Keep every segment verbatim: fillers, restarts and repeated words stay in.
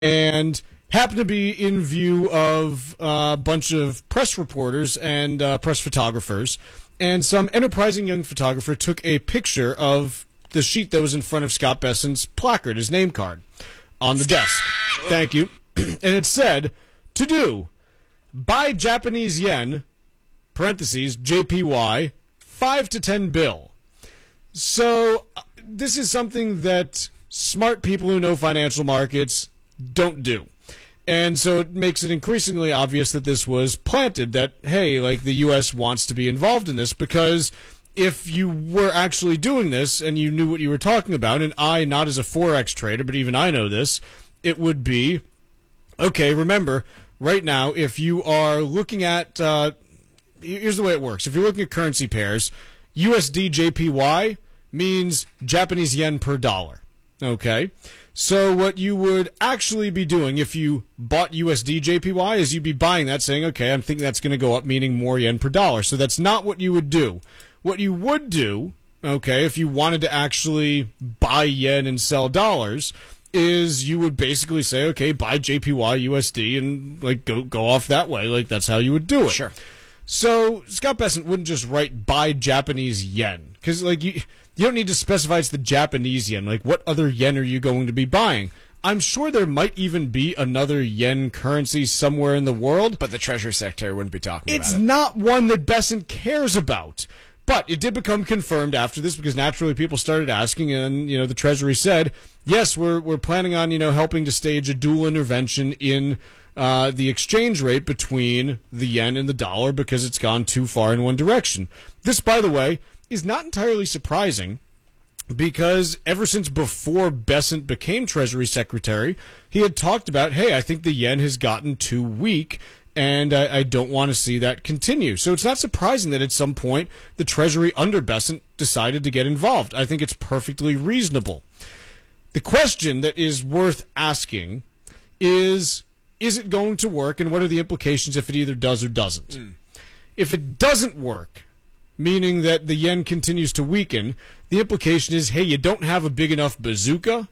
and happened to be in view of a bunch of press reporters and uh, press photographers. And some enterprising young photographer took a picture of the sheet that was in front of Scott Bessent's placard, his name card, on the desk. Thank you. And it said, to do, buy Japanese yen, parentheses, J P Y, five to ten bill. So uh, this is something that smart people who know financial markets don't do. And so it makes it increasingly obvious that this was planted, that, hey, like the U S wants to be involved in this, because if you were actually doing this and you knew what you were talking about, and I, not as a Forex trader, but even I know this, it would be, okay, remember, right now, if you are looking at, uh, here's the way it works. If you're looking at currency pairs, U S D J P Y means Japanese yen per dollar, okay? So what you would actually be doing if you bought U S D J P Y is you'd be buying that saying, okay, I'm thinking that's going to go up, meaning more yen per dollar. So that's not what you would do. What you would do, okay, if you wanted to actually buy yen and sell dollars, is you would basically say, okay, buy J P Y U S D and like go go off that way. Like that's how you would do it. Sure. So Scott Bessent wouldn't just write buy Japanese yen, because like you you don't need to specify it's the Japanese yen. Like what other yen are you going to be buying? I'm sure there might even be another yen currency somewhere in the world, but the Treasury Secretary wouldn't be talking it's about it. It's not one that Bessent cares about. But it did become confirmed after this, because naturally people started asking, and you know the Treasury said, yes, we're we're planning on you know helping to stage a dual intervention in uh, the exchange rate between the yen and the dollar because it's gone too far in one direction. This, by the way, is not entirely surprising, because ever since before Bessent became Treasury Secretary, he had talked about, hey, I think the yen has gotten too weak, and I, I don't want to see that continue. So it's not surprising that at some point the Treasury under Bessent decided to get involved. I think it's perfectly reasonable. The question that is worth asking is, is it going to work, and what are the implications if it either does or doesn't? Mm. If it doesn't work, meaning that the yen continues to weaken, the implication is, hey, you don't have a big enough bazooka,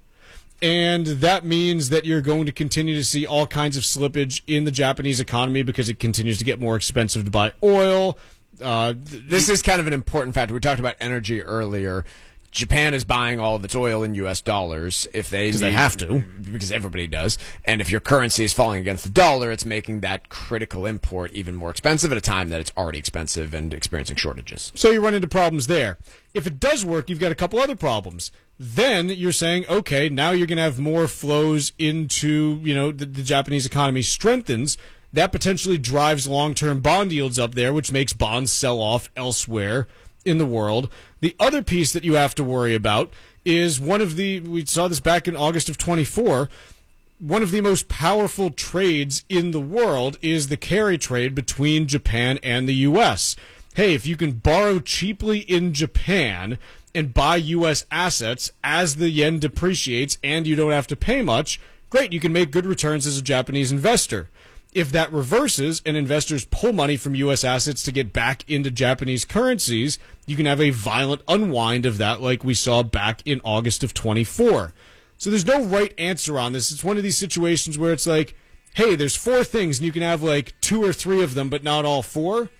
and that means that you're going to continue to see all kinds of slippage in the Japanese economy because it continues to get more expensive to buy oil. Uh, this is kind of an important factor. We talked about energy earlier. Japan is buying all of its oil in U S dollars if they because they have to, because everybody does. And if your currency is falling against the dollar, it's making that critical import even more expensive at a time that it's already expensive and experiencing shortages. So you run into problems there. If it does work, you've got a couple other problems. Then you're saying, okay, now you're going to have more flows into, you know, the, the Japanese economy strengthens. That potentially drives long-term bond yields up there, which makes bonds sell off elsewhere in the world. The other piece that you have to worry about is one of the, we saw this back in August of twenty-four, one of the most powerful trades in the world is the carry trade between Japan and the U S. Hey, if you can borrow cheaply in Japan and buy U S assets as the yen depreciates and you don't have to pay much, great, you can make good returns as a Japanese investor. If that reverses and investors pull money from U S assets to get back into Japanese currencies, you can have a violent unwind of that like we saw back in August of twenty-four. So there's no right answer on this. It's one of these situations where it's like, hey, there's four things and you can have like two or three of them but not all four.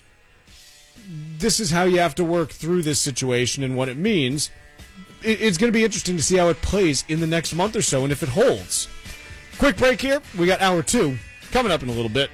This is how you have to work through this situation and what it means. It's going to be interesting to see how it plays in the next month or so and if it holds. Quick break here. We got hour two coming up in a little bit.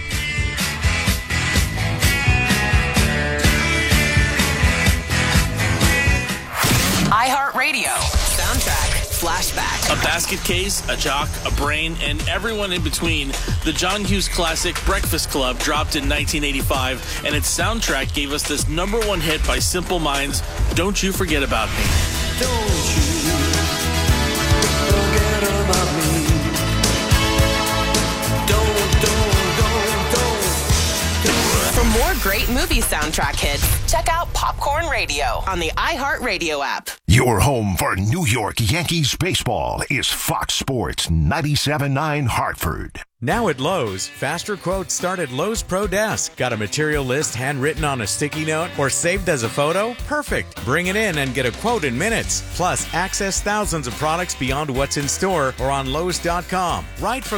iHeartRadio. Soundtrack. Flashback. A basket case, a jock, a brain, and everyone in between. The John Hughes classic Breakfast Club dropped in nineteen eighty-five, and its soundtrack gave us this number one hit by Simple Minds, Don't You Forget About Me. Don't you forget about me. Don't, don't, don't, don't, don't. For more great movie soundtrack hits, check out Popcorn Radio on the iHeartRadio app. Your home for New York Yankees baseball is Fox Sports ninety-seven point nine Hartford. Now at Lowe's, faster quotes start at Lowe's Pro Desk. Got a material list handwritten on a sticky note or saved as a photo? Perfect. Bring it in and get a quote in minutes. Plus, access thousands of products beyond what's in store or on Lowe's dot com. Right for